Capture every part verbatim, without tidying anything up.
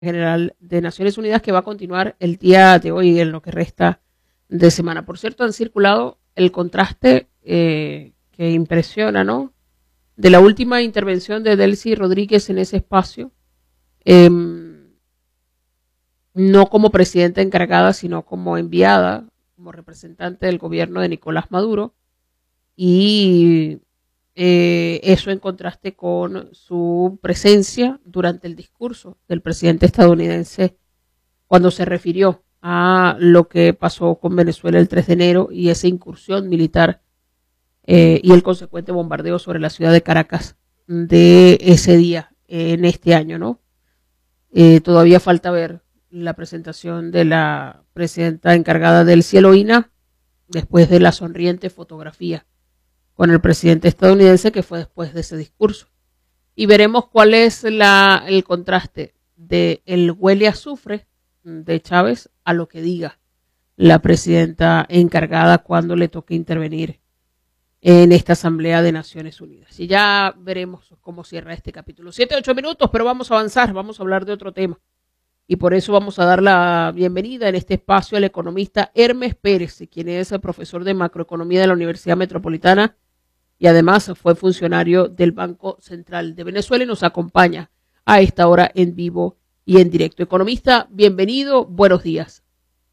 General de Naciones Unidas que va a continuar el día de hoy en lo que resta de semana. Por cierto, han circulado el contraste eh, que impresiona, ¿no? De la última intervención de Delcy Rodríguez en ese espacio, eh, no como presidenta encargada, sino como enviada, como representante del gobierno de Nicolás Maduro, y eh, eso en contraste con su presencia durante el discurso del presidente estadounidense cuando se refirió a lo que pasó con Venezuela el tres de enero y esa incursión militar eh, y el consecuente bombardeo sobre la ciudad de Caracas de ese día eh, en este año, ¿no? Eh, todavía falta ver la presentación de la presidenta encargada del Cielo I N A después de la sonriente fotografía con el presidente estadounidense que fue después de ese discurso. Y veremos cuál es la, el contraste de el huele a azufre de Chávez a lo que diga la presidenta encargada cuando le toque intervenir en esta Asamblea de Naciones Unidas. Y ya veremos cómo cierra este capítulo. Siete, ocho minutos, pero vamos a avanzar, vamos a hablar de otro tema. Y por eso vamos a dar la bienvenida en este espacio al economista Hermes Pérez, quien es el profesor de macroeconomía de la Universidad Metropolitana y además fue funcionario del Banco Central de Venezuela y nos acompaña a esta hora en vivo y en directo. Economista, bienvenido, buenos días.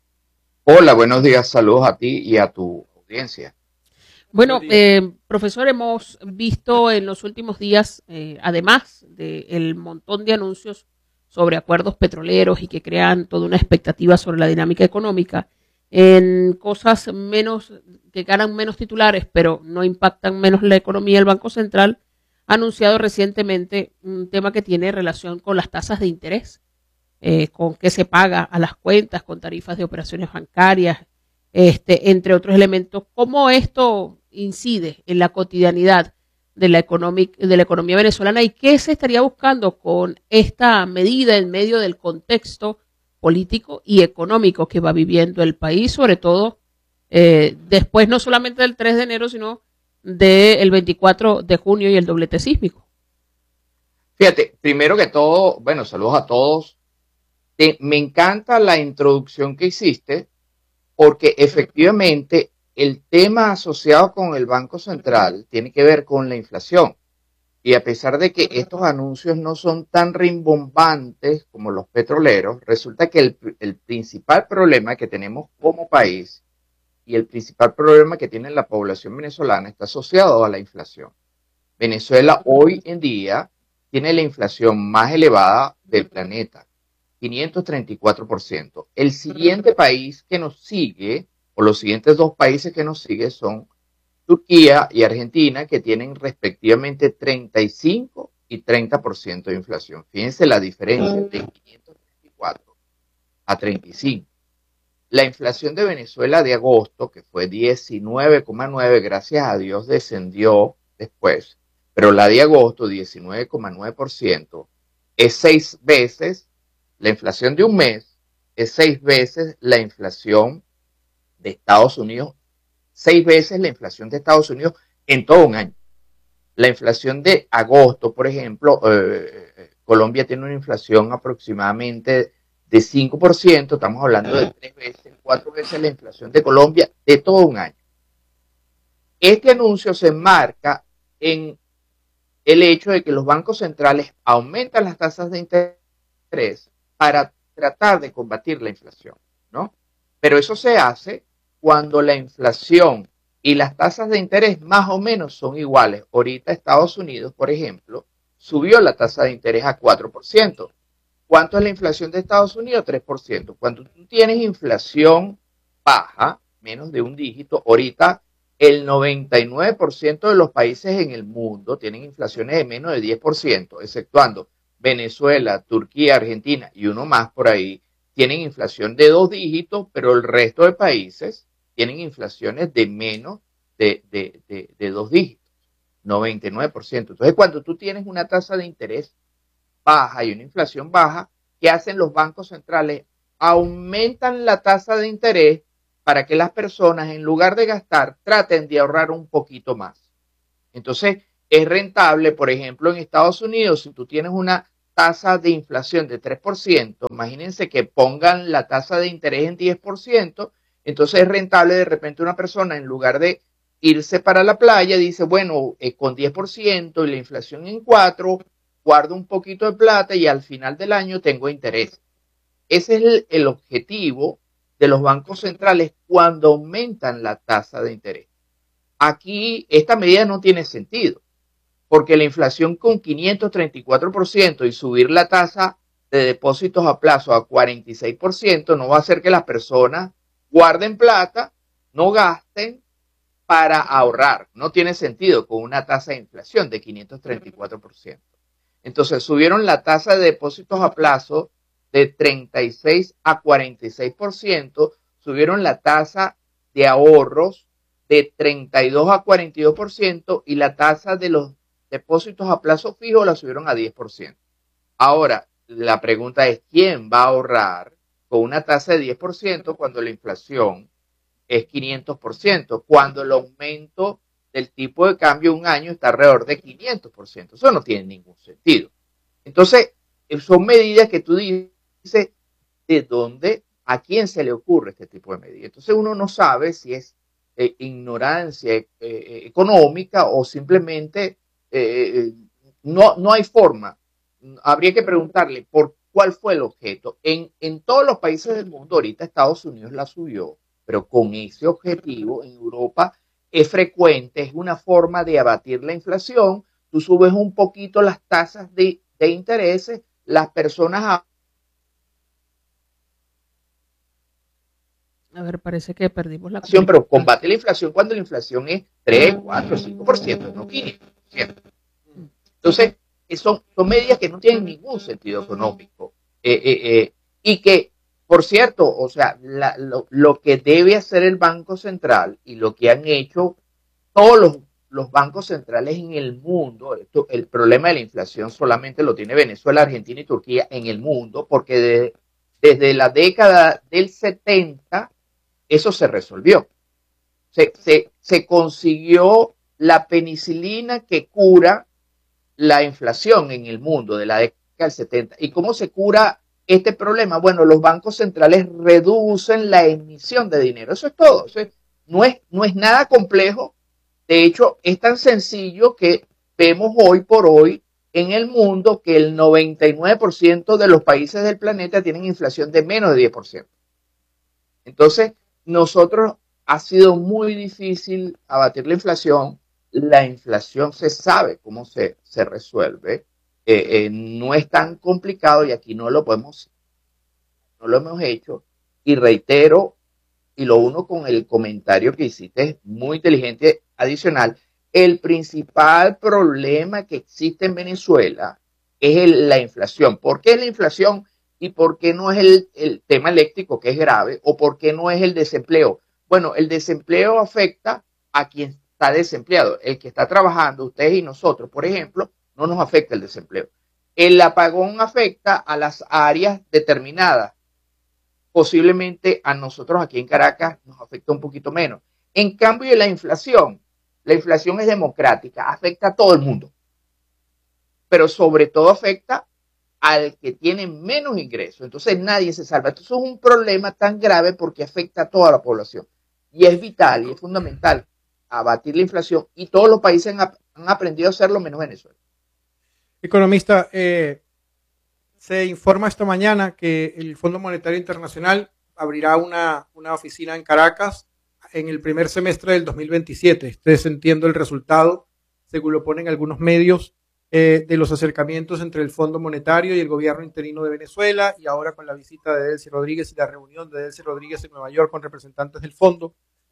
Hola, buenos días, saludos a ti y a tu audiencia. Bueno, eh, profesor, hemos visto en los últimos días, eh, además del montón de anuncios sobre acuerdos petroleros y que crean toda una expectativa sobre la dinámica económica, en cosas menos, que ganan menos titulares, pero no impactan menos la economía, el Banco Central ha anunciado recientemente un tema que tiene relación con las tasas de interés, eh, con qué se paga a las cuentas, con tarifas de operaciones bancarias, este, entre otros elementos. ¿Cómo esto incide en la cotidianidad de la, de la economía venezolana y qué se estaría buscando con esta medida en medio del contexto político y económico que va viviendo el país, sobre todo eh, después no solamente del tres de enero, sino del veinticuatro de junio y el doblete sísmico? Fíjate, primero que todo, bueno, saludos a todos. Te, me encanta la introducción que hiciste porque efectivamente el tema asociado con el Banco Central tiene que ver con la inflación. Y a pesar de que estos anuncios no son tan rimbombantes como los petroleros, resulta que el, el principal problema que tenemos como país y el principal problema que tiene la población venezolana está asociado a la inflación. Venezuela hoy en día tiene la inflación más elevada del planeta, quinientos treinta y cuatro por ciento. El siguiente país que nos sigue, o los siguientes dos países que nos siguen son Turquía y Argentina, que tienen respectivamente treinta y cinco y treinta por ciento de inflación. Fíjense la diferencia de quinientos treinta y cuatro a treinta y cinco. La inflación de Venezuela de agosto, que fue diecinueve coma nueve, gracias a Dios descendió después, pero la de agosto, diecinueve coma nueve por ciento, es seis veces, la inflación de un mes es seis veces la inflación de Estados Unidos, seis veces la inflación de Estados Unidos en todo un año. La inflación de agosto, por ejemplo, eh, Colombia tiene una inflación aproximadamente de cinco por ciento, estamos hablando de tres veces, cuatro veces la inflación de Colombia de todo un año. Este anuncio se enmarca en el hecho de que los bancos centrales aumentan las tasas de interés para tratar de combatir la inflación, ¿no? Pero eso se hace cuando la inflación y las tasas de interés más o menos son iguales. Ahorita Estados Unidos, por ejemplo, subió la tasa de interés a cuatro por ciento. ¿Cuánto es la inflación de Estados Unidos? tres por ciento. Cuando tú tienes inflación baja, menos de un dígito, ahorita el noventa y nueve por ciento de los países en el mundo tienen inflaciones de menos de diez por ciento, exceptuando Venezuela, Turquía, Argentina y uno más por ahí, tienen inflación de dos dígitos, pero el resto de países tienen inflaciones de menos de, de, de, de dos dígitos, noventa y nueve por ciento. Entonces, cuando tú tienes una tasa de interés baja y una inflación baja, ¿qué hacen los bancos centrales? Aumentan la tasa de interés para que las personas, en lugar de gastar, traten de ahorrar un poquito más. Entonces, es rentable, por ejemplo, en Estados Unidos, si tú tienes una tasa de inflación de tres por ciento, imagínense que pongan la tasa de interés en diez por ciento, entonces es rentable de repente una persona en lugar de irse para la playa, dice, bueno, eh, con diez por ciento y la inflación en cuatro, guardo un poquito de plata y al final del año tengo interés. Ese es el, el objetivo de los bancos centrales cuando aumentan la tasa de interés. Aquí esta medida no tiene sentido, porque la inflación con quinientos treinta y cuatro por ciento y subir la tasa de depósitos a plazo a cuarenta y seis por ciento no va a hacer que las personas guarden plata, no gasten para ahorrar. No tiene sentido con una tasa de inflación de quinientos treinta y cuatro por ciento. Entonces subieron la tasa de depósitos a plazo de treinta y seis a cuarenta y seis por ciento, subieron la tasa de ahorros de treinta y dos a cuarenta y dos por ciento y la tasa de los depósitos a plazo fijo la subieron a diez por ciento. Ahora, la pregunta es, ¿quién va a ahorrar con una tasa de diez por ciento cuando la inflación es quinientos por ciento? Cuando el aumento del tipo de cambio un año está alrededor de quinientos por ciento. Eso no tiene ningún sentido. Entonces, son medidas que tú dices, ¿de dónde, a quién se le ocurre este tipo de medidas? Entonces uno no sabe si es eh, ignorancia eh, eh, económica o simplemente eh, no, no hay forma. Habría que preguntarle por cuál fue el objeto. En, en todos los países del mundo, ahorita Estados Unidos la subió, pero con ese objetivo en Europa es frecuente, es una forma de abatir la inflación. Tú subes un poquito las tasas de, de intereses, las personas... A... a ver, parece que perdimos la inflación, pero combate la inflación cuando la inflación es tres, cuatro, cinco por ciento, no quinientos por ciento. Entonces, son, son medidas que no tienen ningún sentido económico. Eh, eh, eh, y que, por cierto, o sea, la, lo, lo que debe hacer el Banco Central y lo que han hecho todos los, los bancos centrales en el mundo, esto, el problema de la inflación solamente lo tiene Venezuela, Argentina y Turquía en el mundo, porque de, desde la década del setenta eso se resolvió. Se, se, se consiguió la penicilina que cura la inflación en el mundo de la década del setenta. ¿Y cómo se cura este problema? Bueno, los bancos centrales reducen la emisión de dinero. Eso es todo. Eso es, no, es, no es nada complejo. De hecho, es tan sencillo que vemos hoy por hoy en el mundo que el noventa y nueve por ciento de los países del planeta tienen inflación de menos de diez por ciento. Entonces, nosotros ha sido muy difícil abatir la inflación. La inflación se sabe cómo se, se resuelve. Eh, eh, no es tan complicado y aquí no lo podemos, no lo hemos hecho. Y reitero, y lo uno con el comentario que hiciste, muy inteligente, adicional, el principal problema que existe en Venezuela es el, la inflación. ¿Por qué es la inflación y por qué no es el, el tema eléctrico, que es grave, o por qué no es el desempleo? Bueno, el desempleo afecta a quien está desempleado. El que está trabajando, ustedes y nosotros, por ejemplo, no nos afecta el desempleo. El apagón afecta a las áreas determinadas. Posiblemente a nosotros aquí en Caracas nos afecta un poquito menos. En cambio, la inflación, la inflación es democrática, afecta a todo el mundo, pero sobre todo afecta al que tiene menos ingresos. Entonces nadie se salva. Entonces es un problema tan grave porque afecta a toda la población. Y es vital y es fundamental abatir la inflación y todos los países han, han aprendido a hacerlo menos Venezuela. Economista, eh, se informa esta mañana que el Fondo Monetario Internacional abrirá una, una oficina en Caracas en el primer semestre del dos mil veintisiete. Ustedes entiendo el resultado, según lo ponen algunos medios, eh, de los acercamientos entre el Fondo Monetario y el gobierno interino de Venezuela, y ahora con la visita de Delcy Rodríguez y la reunión de Delcy Rodríguez en Nueva York con representantes del fondo.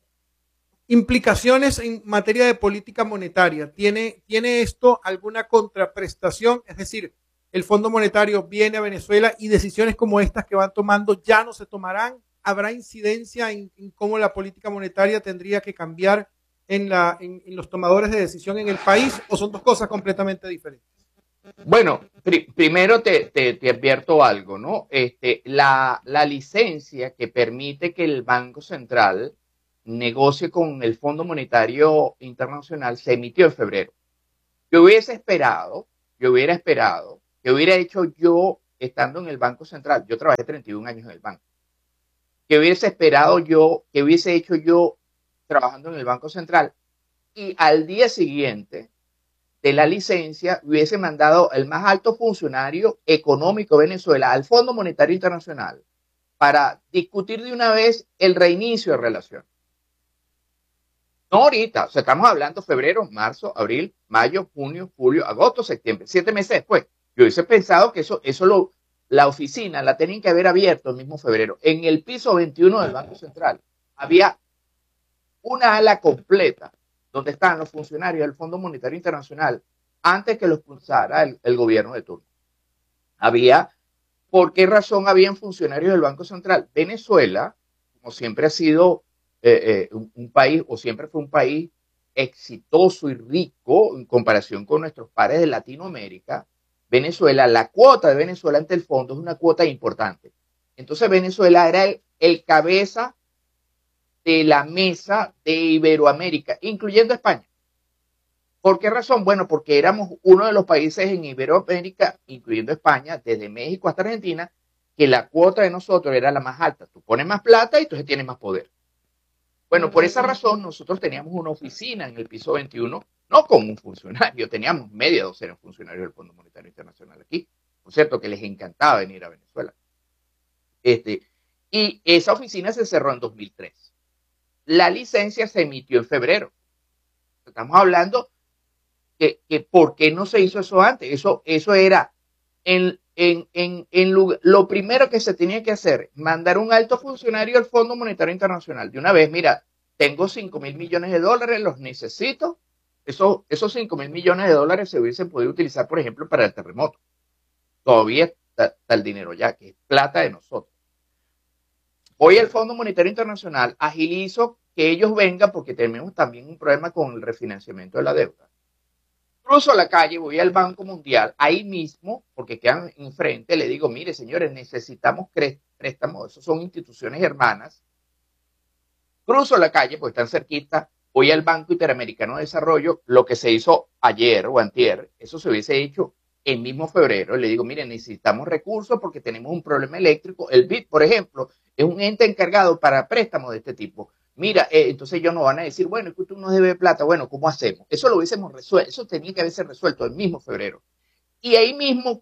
Implicaciones en materia de política monetaria. ¿Tiene, ¿Tiene esto alguna contraprestación? Es decir, el Fondo Monetario viene a Venezuela y decisiones como estas que van tomando ya no se tomarán. ¿Habrá incidencia en, en cómo la política monetaria tendría que cambiar en, la, en, en los tomadores de decisión en el país, o son dos cosas completamente diferentes? Bueno, pri primero te, te, te advierto algo, ¿no? Este, la, la licencia que permite que el Banco Central negocie con el Fondo Monetario Internacional se emitió en febrero. Yo hubiese esperado, yo hubiera esperado ¿Qué hubiera hecho yo estando en el Banco Central? Yo trabajé treinta y un años en el banco. ¿Qué hubiese esperado yo, qué hubiese hecho yo trabajando en el Banco Central? Y al día siguiente de la licencia hubiese mandado el más alto funcionario económico de Venezuela al Fondo Monetario Internacional para discutir de una vez el reinicio de relaciones. No ahorita, o sea, estamos hablando febrero, marzo, abril, mayo, junio, julio, agosto, septiembre, siete meses después. Yo hubiese pensado que eso, eso lo, la oficina la tenían que haber abierto el mismo febrero. En el piso veintiuno del Banco Central había una ala completa donde estaban los funcionarios del Fondo Monetario Internacional antes que los expulsara el, el gobierno de turno. Había, ¿por qué razón habían funcionarios del Banco Central? Venezuela, como siempre ha sido eh, eh, un, un país, o siempre fue un país exitoso y rico en comparación con nuestros pares de Latinoamérica, Venezuela, la cuota de Venezuela ante el fondo es una cuota importante. Entonces Venezuela era el, el cabeza de la mesa de Iberoamérica, incluyendo España. ¿Por qué razón? Bueno, porque éramos uno de los países en Iberoamérica, incluyendo España, desde México hasta Argentina, que la cuota de nosotros era la más alta. Tú pones más plata y entonces tienes más poder. Bueno, por esa razón nosotros teníamos una oficina en el piso veintiuno, no como un funcionario, teníamos media docena de funcionarios del Fondo Monetario Internacional aquí, por cierto, que les encantaba venir a Venezuela. Este, y esa oficina se cerró en dos mil tres. La licencia se emitió en febrero. Estamos hablando que, que ¿por qué no se hizo eso antes? Eso, eso era en, en, en, en lugar, lo primero que se tenía que hacer, mandar un alto funcionario al Fondo Monetario Internacional. De una vez, mira, tengo cinco mil millones de dólares, los necesito. Eso, esos cinco mil millones de dólares se hubiesen podido utilizar, por ejemplo, para el terremoto. Todavía está, está el dinero ya, que es plata de nosotros. Voy al Fondo Monetario Internacional, agilizo que ellos vengan porque tenemos también un problema con el refinanciamiento de la deuda. Cruzo la calle, voy al Banco Mundial, ahí mismo, porque quedan enfrente, le digo, mire señores, necesitamos préstamos, esos son instituciones hermanas. Cruzo la calle, porque están cerquita, voy al Banco Interamericano de Desarrollo, lo que se hizo ayer o antier, eso se hubiese hecho el mismo febrero, le digo, mire, necesitamos recursos porque tenemos un problema eléctrico. El B I D, por ejemplo, es un ente encargado para préstamos de este tipo. Mira, eh, entonces ellos nos van a decir, bueno, es que usted nos debe plata, bueno, ¿cómo hacemos? Eso lo hubiésemos resuelto, eso tenía que haberse resuelto el mismo febrero. Y ahí mismo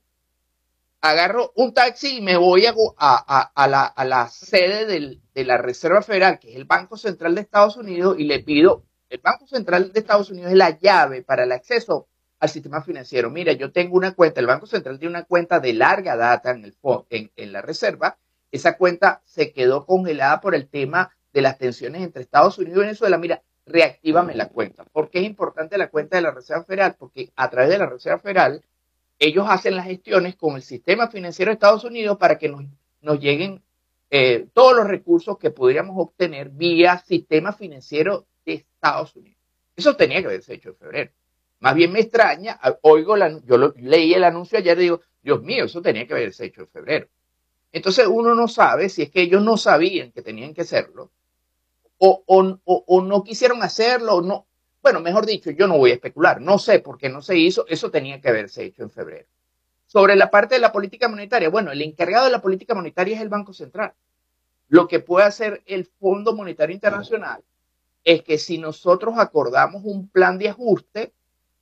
agarro un taxi y me voy a, a, a, la, a la sede del, de la Reserva Federal, que es el Banco Central de Estados Unidos, y le pido, el Banco Central de Estados Unidos es la llave para el acceso al sistema financiero. Mira, yo tengo una cuenta, el Banco Central tiene una cuenta de larga data en, el, en, en la Reserva. Esa cuenta se quedó congelada por el tema de las tensiones entre Estados Unidos y Venezuela. Mira, reactívame la cuenta. ¿Por qué es importante la cuenta de la Reserva Federal? Porque a través de la Reserva Federal, ellos hacen las gestiones con el sistema financiero de Estados Unidos para que nos, nos lleguen eh, todos los recursos que podríamos obtener vía sistema financiero de Estados Unidos. Eso tenía que haberse hecho en febrero. Más bien me extraña, oigo, la, yo lo, leí el anuncio ayer y digo, Dios mío, eso tenía que haberse hecho en febrero. Entonces uno no sabe si es que ellos no sabían que tenían que hacerlo o, o, o, o no quisieron hacerlo o no. Bueno, mejor dicho, yo no voy a especular, no sé por qué no se hizo, eso tenía que haberse hecho en febrero. Sobre la parte de la política monetaria, bueno, el encargado de la política monetaria es el Banco Central. Lo que puede hacer el Fondo Monetario Internacional es que si nosotros acordamos un plan de ajuste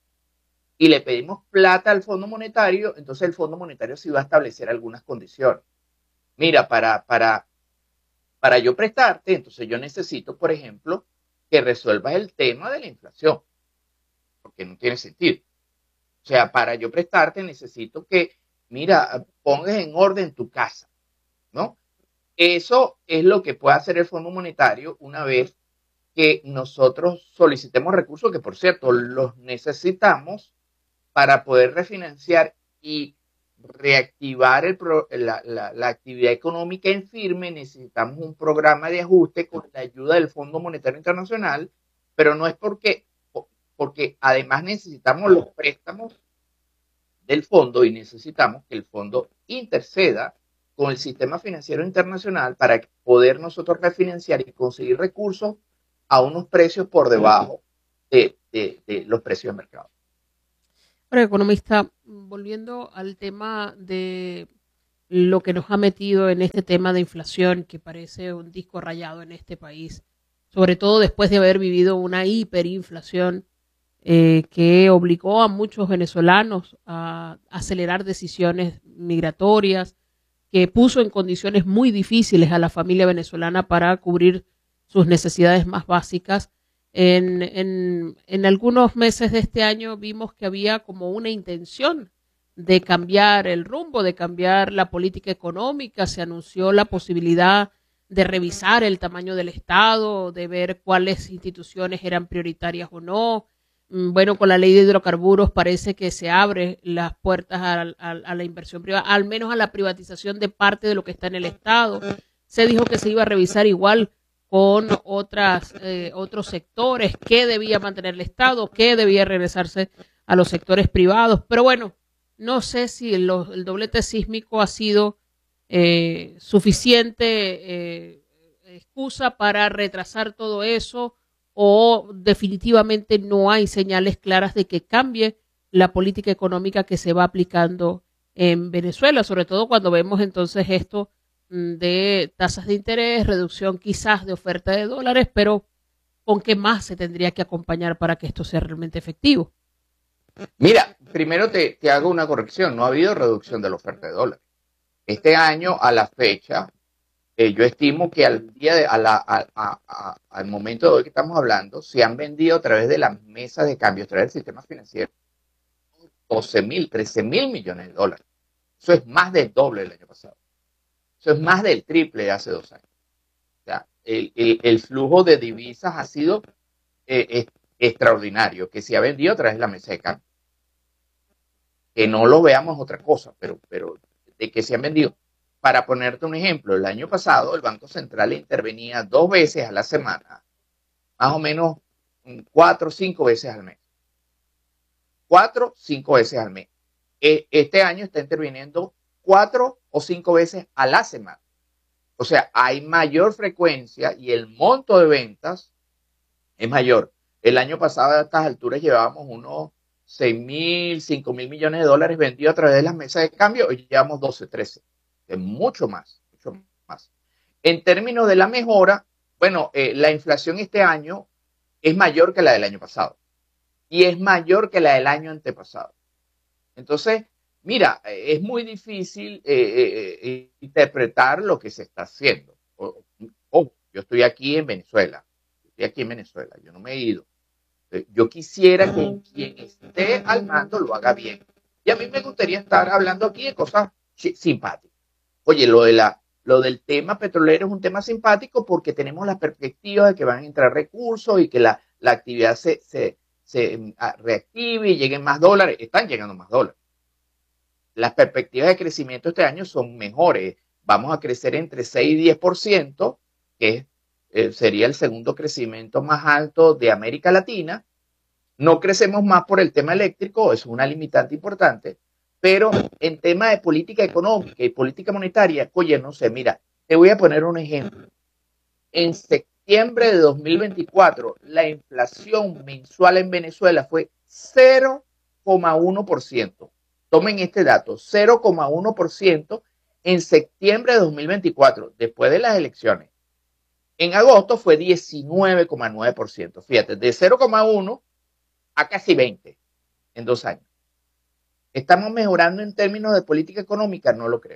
y le pedimos plata al Fondo Monetario, entonces el Fondo Monetario sí va a establecer algunas condiciones. Mira, para, para, para yo prestarte, entonces yo necesito, por ejemplo, que resuelvas el tema de la inflación, porque no tiene sentido. O sea, para yo prestarte necesito que, mira, pongas en orden tu casa, ¿no? Eso es lo que puede hacer el Fondo Monetario una vez que nosotros solicitemos recursos, que por cierto, los necesitamos para poder refinanciar y reactivar el pro, la, la, la actividad económica en firme. Necesitamos un programa de ajuste con la ayuda del Fondo Monetario Internacional, pero no es porque, porque además necesitamos los préstamos del fondo y necesitamos que el fondo interceda con el sistema financiero internacional para poder nosotros refinanciar y conseguir recursos a unos precios por debajo de, de, de los precios de mercado. Ahora, economista, volviendo al tema de lo que nos ha metido en este tema de inflación, que parece un disco rayado en este país, sobre todo después de haber vivido una hiperinflación eh, que obligó a muchos venezolanos a acelerar decisiones migratorias, que puso en condiciones muy difíciles a la familia venezolana para cubrir sus necesidades más básicas. En, en, en algunos meses de este año vimos que había como una intención de cambiar el rumbo, de cambiar la política económica. Se anunció la posibilidad de revisar el tamaño del Estado, de ver cuáles instituciones eran prioritarias o no. Bueno, con la ley de hidrocarburos parece que se abren las puertas a, a, a la inversión privada, al menos a la privatización de parte de lo que está en el Estado. Se dijo que se iba a revisar igual con otras, eh, otros sectores, qué debía mantener el Estado, qué debía regresarse a los sectores privados. Pero bueno, no sé si el, el doblete sísmico ha sido eh, suficiente eh, excusa para retrasar todo eso, o definitivamente no hay señales claras de que cambie la política económica que se va aplicando en Venezuela, sobre todo cuando vemos entonces esto de tasas de interés, reducción quizás de oferta de dólares, pero ¿con qué más se tendría que acompañar para que esto sea realmente efectivo? Mira, primero te, te hago una corrección, no ha habido reducción de la oferta de dólares. Este año, a la fecha, Eh, yo estimo que al día de, a la, a, a, a, al momento de hoy que estamos hablando, se han vendido a través de las mesas de cambio, a través del sistema financiero, doce mil, trece mil millones de dólares. Eso es más del doble del año pasado. Eso es más del triple de hace dos años. O sea, el, el, el flujo de divisas ha sido eh, es, extraordinario, que se ha vendido a través de la mesa de cambio. Que no lo veamos otra cosa, pero, pero de que se han vendido. Para ponerte un ejemplo, el año pasado el Banco Central intervenía dos veces a la semana, más o menos cuatro o cinco veces al mes. Cuatro, cinco veces al mes. Este año está interviniendo cuatro o cinco veces a la semana. O sea, hay mayor frecuencia y el monto de ventas es mayor. El año pasado a estas alturas llevábamos unos seis mil, cinco mil millones de dólares vendidos a través de las mesas de cambio, hoy llevamos doce, trece. Es mucho más, mucho más. En términos de la mejora, bueno, eh, la inflación este año es mayor que la del año pasado y es mayor que la del año antepasado. Entonces, mira, es muy difícil eh, eh, interpretar lo que se está haciendo. Oh, oh, yo estoy aquí en Venezuela, estoy aquí en Venezuela, yo no me he ido. Yo quisiera que quien esté al mando lo haga bien. Y a mí me gustaría estar hablando aquí de cosas simpáticas. Oye, lo, de la, lo del tema petrolero es un tema simpático porque tenemos la perspectiva de que van a entrar recursos y que la, la actividad se, se, se reactive y lleguen más dólares. Están llegando más dólares. Las perspectivas de crecimiento este año son mejores. Vamos a crecer entre seis y diez por ciento, que eh, sería el segundo crecimiento más alto de América Latina. No crecemos más por el tema eléctrico, es una limitante importante. Pero en tema de política económica y política monetaria, oye, no sé, mira, te voy a poner un ejemplo. En septiembre de dos mil veinticuatro, la inflación mensual en Venezuela fue cero coma uno por ciento. Tomen este dato, cero coma uno por ciento en septiembre de dos mil veinticuatro, después de las elecciones. En agosto fue diecinueve coma nueve por ciento. Fíjate, de cero coma uno a casi veinte en dos años. ¿Estamos mejorando en términos de política económica? No lo creo.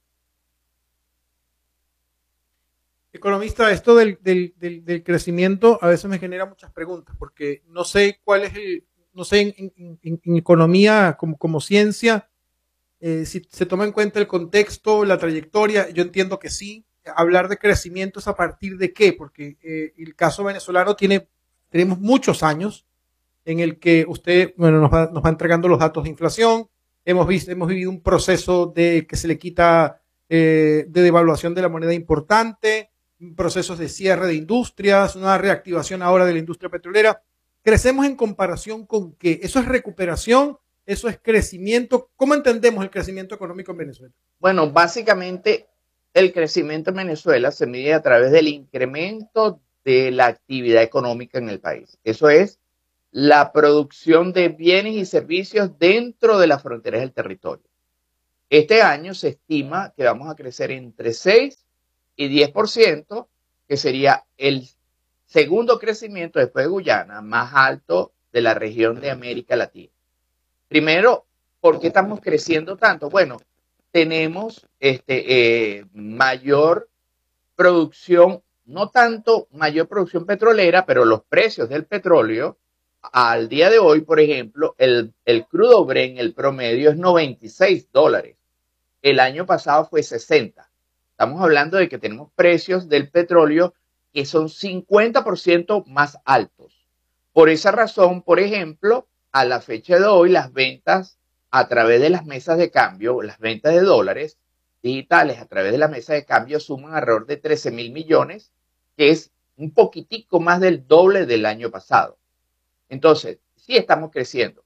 Economista, esto del, del, del, del crecimiento a veces me genera muchas preguntas, porque no sé cuál es el, no sé en, en, en, en economía como, como ciencia, eh, si se toma en cuenta el contexto, la trayectoria. Yo entiendo que sí. Hablar de crecimiento es a partir de qué, porque eh, el caso venezolano tiene, tenemos muchos años en el que usted, bueno, nos va, nos va entregando los datos de inflación. Hemos visto, hemos vivido un proceso de que se le quita eh, de devaluación de la moneda importante, procesos de cierre de industrias, una reactivación ahora de la industria petrolera. Crecemos en comparación con qué. ¿Eso es recuperación? ¿Eso es crecimiento? ¿Cómo entendemos el crecimiento económico en Venezuela? Bueno, básicamente el crecimiento en Venezuela se mide a través del incremento de la actividad económica en el país. Eso es la producción de bienes y servicios dentro de las fronteras del territorio. Este año se estima que vamos a crecer entre seis y diez por ciento, que sería el segundo crecimiento después de Guyana más alto de la región de América Latina. Primero, ¿por qué estamos creciendo tanto? Bueno, tenemos este, eh, mayor producción, no tanto mayor producción petrolera, pero los precios del petróleo, al día de hoy, por ejemplo, el, el crudo Brent, el promedio es noventa y seis dólares. El año pasado fue sesenta. Estamos hablando de que tenemos precios del petróleo que son cincuenta por ciento más altos. Por esa razón, por ejemplo, a la fecha de hoy, las ventas a través de las mesas de cambio, las ventas de dólares digitales a través de la mesa de cambio suman alrededor de trece mil millones, que es un poquitico más del doble del año pasado. Entonces, sí estamos creciendo.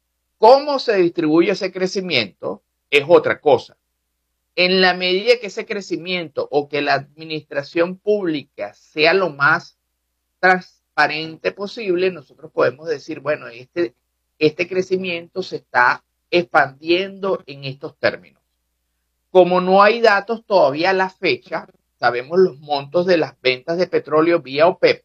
¿Cómo se distribuye ese crecimiento? Es otra cosa. En la medida que ese crecimiento o que la administración pública sea lo más transparente posible, nosotros podemos decir, bueno, este, este crecimiento se está expandiendo en estos términos. Como no hay datos todavía a la fecha, sabemos los montos de las ventas de petróleo vía OPEP.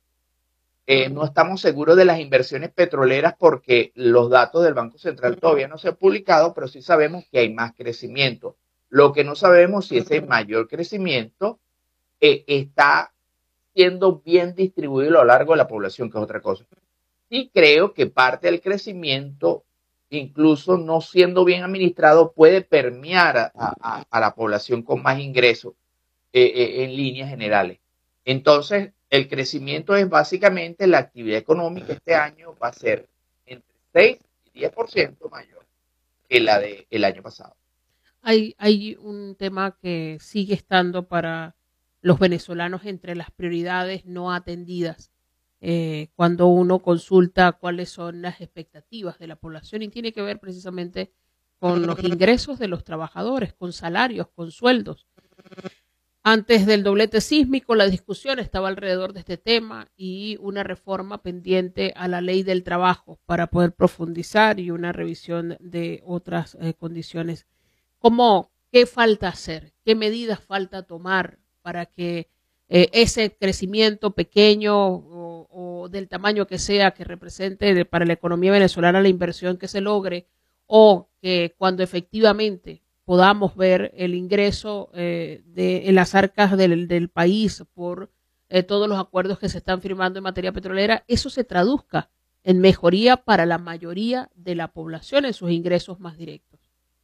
Eh, no estamos seguros de las inversiones petroleras porque los datos del Banco Central todavía no se han publicado, pero sí sabemos que hay más crecimiento. Lo que no sabemos si ese mayor crecimiento eh, está siendo bien distribuido a lo largo de la población, que es otra cosa. Y creo que parte del crecimiento, incluso no siendo bien administrado, puede permear a, a, a la población con más ingresos eh, eh, en líneas generales. Entonces, el crecimiento es básicamente la actividad económica este año va a ser entre seis y diez por ciento mayor que la del año pasado. Hay, hay un tema que sigue estando para los venezolanos entre las prioridades no atendidas eh, cuando uno consulta cuáles son las expectativas de la población y tiene que ver precisamente con los ingresos de los trabajadores, con salarios, con sueldos. Antes del doblete sísmico, la discusión estaba alrededor de este tema y una reforma pendiente a la ley del trabajo para poder profundizar y una revisión de otras eh, condiciones. ¿Cómo, qué falta hacer? ¿Qué medidas falta tomar para que eh, ese crecimiento pequeño o, o del tamaño que sea que represente de, para la economía venezolana la inversión que se logre o que cuando efectivamente podamos ver el ingreso eh, de, en las arcas del, del país por eh, todos los acuerdos que se están firmando en materia petrolera, eso se traduzca en mejoría para la mayoría de la población en sus ingresos más directos?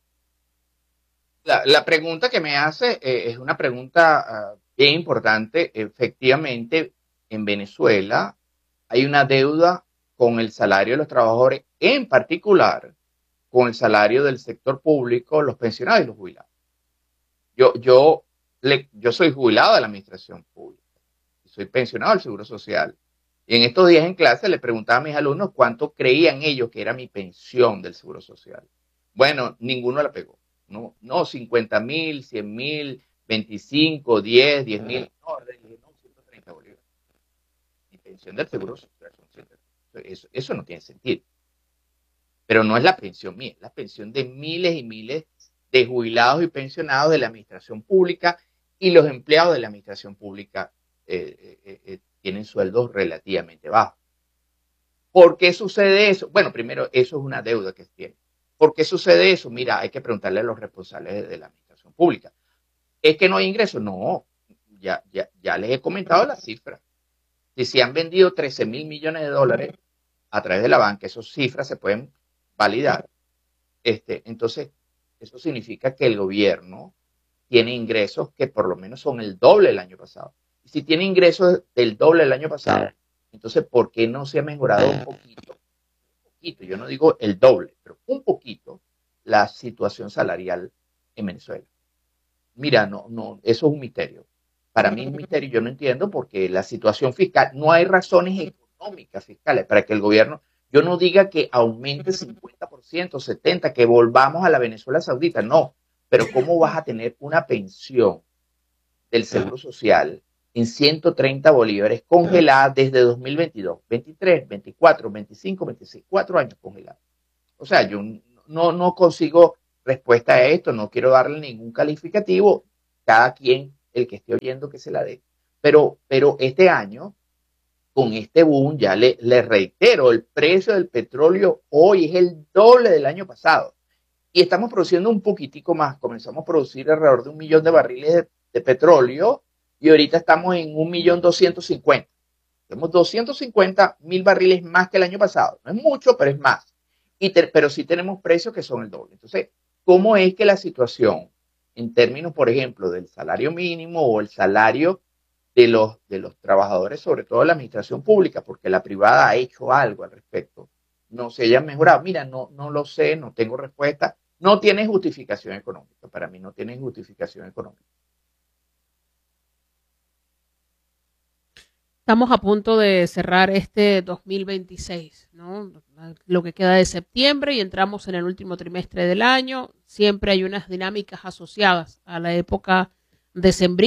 La, la pregunta que me hace eh, es una pregunta uh, bien importante. Efectivamente, en Venezuela hay una deuda con el salario de los trabajadores, en particular con el salario del sector público, los pensionados y los jubilados. Yo, yo, le, yo soy jubilado de la administración pública, soy pensionado del Seguro Social. Y en estos días en clase le preguntaba a mis alumnos cuánto creían ellos que era mi pensión del Seguro Social. Bueno, ninguno la pegó. No, no cincuenta mil, cien mil, veinticinco, diez, diez mil. No, no, ciento treinta bolívares. Mi pensión del Seguro Social son ciento treinta. Eso, eso no tiene sentido. Pero no es la pensión mía, es la pensión de miles y miles de jubilados y pensionados de la administración pública, y los empleados de la administración pública eh, eh, eh, tienen sueldos relativamente bajos. ¿Por qué sucede eso? Bueno, primero, eso es una deuda que tiene. ¿Por qué sucede eso? Mira, hay que preguntarle a los responsables de, de la administración pública. ¿Es que no hay ingresos? No, ya, ya, ya les he comentado las cifras. Si se han vendido trece mil millones de dólares a través de la banca, esas cifras se pueden validar. Este, entonces, eso significa que el gobierno tiene ingresos que por lo menos son el doble del año pasado. Y si tiene ingresos del doble del año pasado, entonces, ¿por qué no se ha mejorado un poquito? Un poquito, yo no digo el doble, pero un poquito la situación salarial en Venezuela. Mira, no, no, eso es un misterio. Para mí es un misterio, yo no entiendo porque la situación fiscal, no hay razones económicas fiscales para que el gobierno, yo no diga que aumente cincuenta por ciento, setenta por ciento, que volvamos a la Venezuela Saudita, no, pero ¿cómo vas a tener una pensión del Seguro Social en ciento treinta bolívares, congelada desde dos mil veintidós, veintitrés, veinticuatro, veinticinco, veintiséis, cuatro años congelada. O sea, yo no, no consigo respuesta a esto, no quiero darle ningún calificativo, cada quien, el que esté oyendo, que se la dé. Pero, pero este año, con este boom, ya le, le reitero, el precio del petróleo hoy es el doble del año pasado. Y estamos produciendo un poquitico más. Comenzamos a producir alrededor de un millón de barriles de, de petróleo y ahorita estamos en un millón doscientos cincuenta. Tenemos doscientos cincuenta mil barriles más que el año pasado. No es mucho, pero es más. Y te, pero sí tenemos precios que son el doble. Entonces, ¿cómo es que la situación, en términos, por ejemplo, del salario mínimo o el salario de los, de los trabajadores, sobre todo de la administración pública, porque la privada ha hecho algo al respecto, no se hayan mejorado? Mira, no, no lo sé, no tengo respuesta. No tiene justificación económica. Para mí no tiene justificación económica. Estamos a punto de cerrar este dos mil veintiséis, ¿no? Lo que queda de septiembre y entramos en el último trimestre del año. Siempre hay unas dinámicas asociadas a la época decembrina